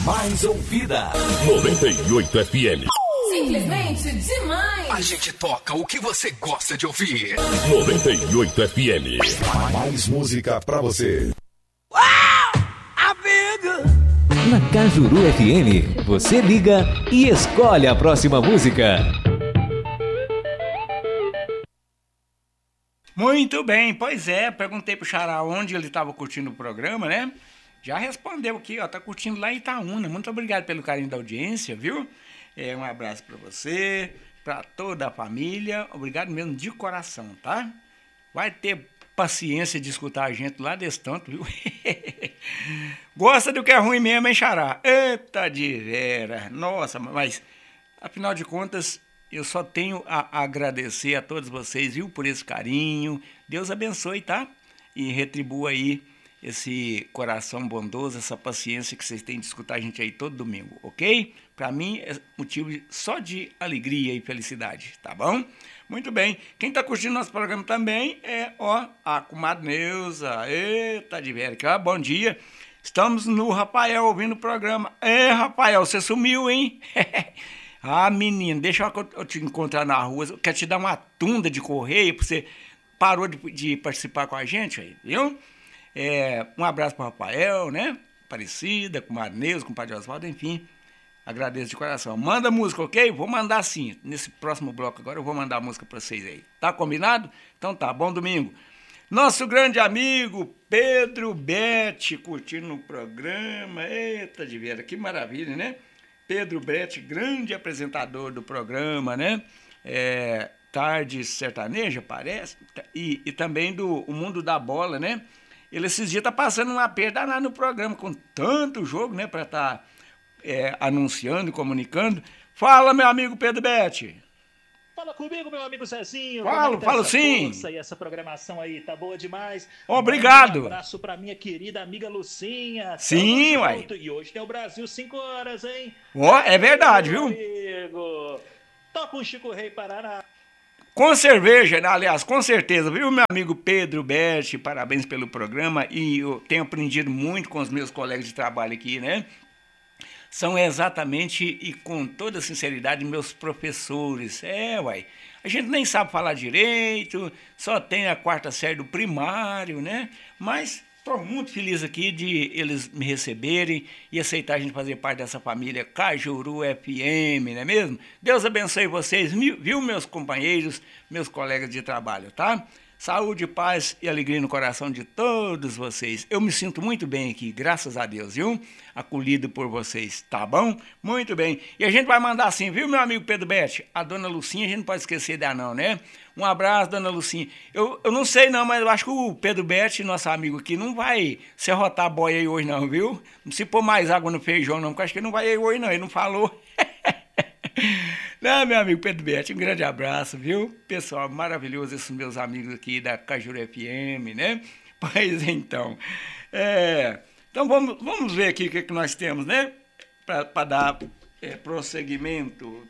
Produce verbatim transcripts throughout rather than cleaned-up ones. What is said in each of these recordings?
Mais ouvida. noventa e oito F M. Simplesmente demais. A gente toca o que você gosta de ouvir. noventa e oito F M. Mais música pra você. Na Cajuru F M, você liga e escolhe a próxima música. Muito bem, pois é, perguntei pro Xará onde ele estava curtindo o programa, né? Já respondeu aqui, ó, tá curtindo lá em Itaúna. Muito obrigado pelo carinho da audiência, viu? É, um abraço para você, para toda a família. Obrigado mesmo de coração, tá? Vai ter paciência de escutar a gente lá desse tanto, viu? Gosta do que é ruim mesmo, hein, Xará? Eita de vera. Nossa, mas afinal de contas, eu só tenho a agradecer a todos vocês, viu, por esse carinho. Deus abençoe, tá? E retribua aí esse coração bondoso, essa paciência que vocês têm de escutar a gente aí todo domingo, ok? Para mim é motivo só de alegria e felicidade, tá bom? Muito bem. Quem tá curtindo nosso programa também é, ó, a comadre Neuza. Eita de vera, que ó, bom dia. Estamos no Rafael ouvindo o programa. É, Rafael, você sumiu, hein? Ah, menino, deixa eu te encontrar na rua. Eu quero te dar uma tunda de correio, porque você parou de, de participar com a gente aí, viu? É, um abraço para o Rafael, né? Aparecida, com o Marneus, com o Padre Oswaldo, enfim. Agradeço de coração. Manda música, ok? Vou mandar sim. Nesse próximo bloco agora eu vou mandar a música para vocês aí. Tá combinado? Então tá, bom domingo. Nosso grande amigo Pedro Betti curtindo o programa. Eita de vera, que maravilha, né? Pedro Betti, grande apresentador do programa, né? É, Tarde Sertaneja, parece. E, e também do O Mundo da Bola, né? Ele esses dias tá passando uma perda lá no programa, com tanto jogo, né, para estar tá, é, anunciando e comunicando. Fala, meu amigo Pedro Betti. Fala comigo, meu amigo Zezinho. Falo, tá falo essa sim. Força e essa programação aí, tá boa demais. Obrigado. Um abraço pra minha querida amiga Lucinha. Sim, uai. E hoje tem o Brasil cinco horas, hein? Ó, é verdade, viu? Amigo. Toca um Chico Rei Paraná. Com cerveja, né? Aliás, com certeza, viu, meu amigo Pedro Betti? Parabéns pelo programa e eu tenho aprendido muito com os meus colegas de trabalho aqui, né? São exatamente e com toda sinceridade meus professores. É, uai, a gente nem sabe falar direito, só tem a quarta série do primário, né? Mas estou muito feliz aqui de eles me receberem e aceitar a gente fazer parte dessa família Cajuru F M, não é mesmo? Deus abençoe vocês, viu, meus companheiros, meus colegas de trabalho, tá? Saúde, paz e alegria no coração de todos vocês. Eu me sinto muito bem aqui, graças a Deus, viu? Acolhido por vocês, tá bom? Muito bem. E a gente vai mandar assim, viu, meu amigo Pedro Betti? A dona Lucinha, a gente não pode esquecer dela não, né? Um abraço, dona Lucinha. Eu, eu não sei não, mas eu acho que o Pedro Betti, nosso amigo aqui, não vai serrotar a boia aí hoje não, viu? Não se pôr mais água no feijão não, porque acho que ele não vai aí hoje não, ele não falou. Não, meu amigo Pedro Betti, um grande abraço, viu? Pessoal maravilhoso, esses meus amigos aqui da Cajuru F M, né? Pois então, é, então vamos, vamos ver aqui o que, que nós temos, né? Para dar é, prosseguimento.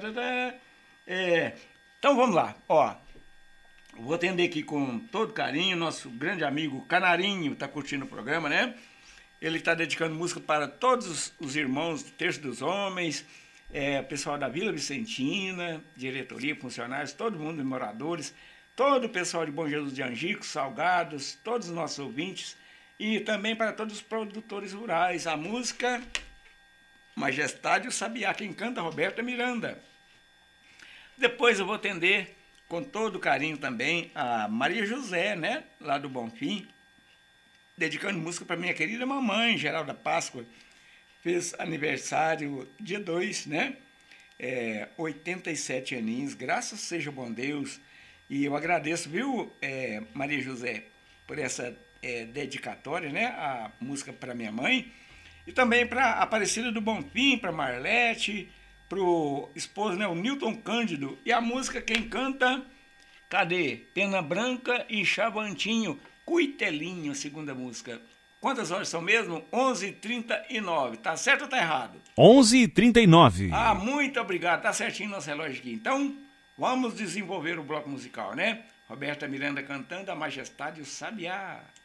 É, então vamos lá, ó. Vou atender aqui com todo carinho, nosso grande amigo Canarinho está curtindo o programa, né? Ele está dedicando música para todos os irmãos do Terço dos Homens, É, pessoal da Vila Vicentina, diretoria, funcionários, todo mundo, moradores, todo o pessoal de Bom Jesus de Angico, Salgados, todos os nossos ouvintes e também para todos os produtores rurais. A música Majestade o Sabiá, quem canta Roberta Miranda. Depois eu vou atender com todo carinho também a Maria José, né, lá do Bonfim, dedicando música para minha querida mamãe, Geralda Páscoa. Fez aniversário dia dois, né? É, oitenta e sete aninhos, graças seja bom Deus. E eu agradeço, viu, é, Maria José, por essa é, dedicatória, né? A música para minha mãe. E também para Aparecida do Bonfim, para Marlete, para o esposo, né, o Newton Cândido. E a música quem canta, cadê? Pena Branca e Chavantinho, Cuitelinho, a segunda música. Quantas horas são mesmo? onze e trinta e nove. Tá certo ou tá errado? onze e trinta e nove. Ah, muito obrigado. Tá certinho nosso relógio aqui. Então, vamos desenvolver o bloco musical, né? Roberta Miranda cantando A Majestade e o Sabiá.